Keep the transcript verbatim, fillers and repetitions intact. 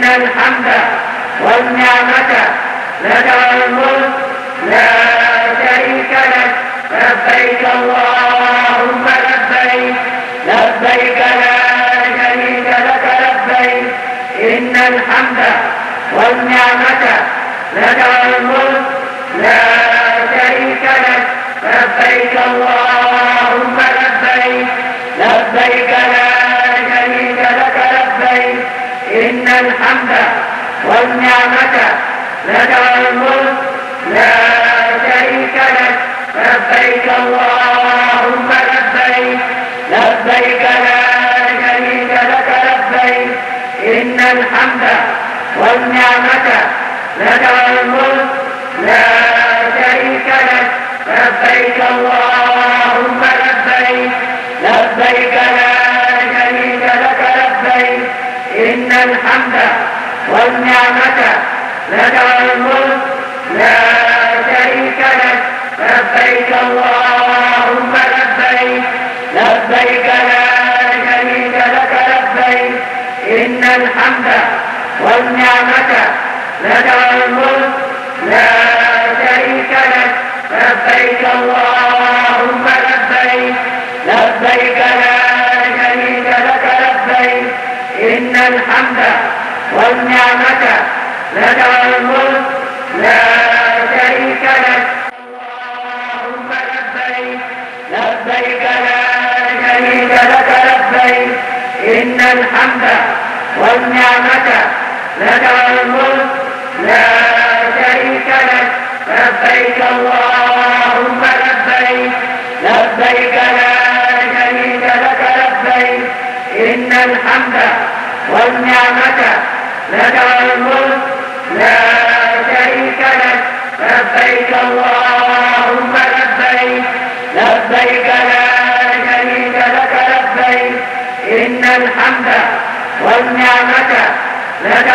الحمد والنعمة لك والملك لا شريك لك. لبيك اللهم لبيك لبيك لا شريك لك لبيك إن الحمد والنعمة لك والملك لا شريك لك. لبيك اللهم لبيك لبيك لا شريك لك لبيك إن الحمد والنعمة لك والملك لا شريك لك. لبيك اللهم لبيك لبيك لا شريك لك لبيك إن الحمد والنعمة لك والملك لا شريك لك. لبيك اللهم لبيك لبيك لا شريك لك لبيك إن الحمد والنعمة لك والملك لا شريك لك. لبيك اللهم لبيك لبيك لا شريك لك لبيك إن الحمد والنعمة لك والملك لا شريك لك. لبيك اللهم لبيك لبيك لا شريك لك لبيك إن الحمد والنعمة لك والملك لا شريك لك. اللهم لبيك لبيك لا شريك لك لبيك إن الحمد والنعمة لك والملك لا شريك لك. لبيك اللهم لبيك لبيك لا شريك لك لبيك إن الحمد والنعمة لك والملك لا شريك لك. لبيك اللهم لبيك لبيك لا شريك لك لبيك إن الحمد والنعمة لك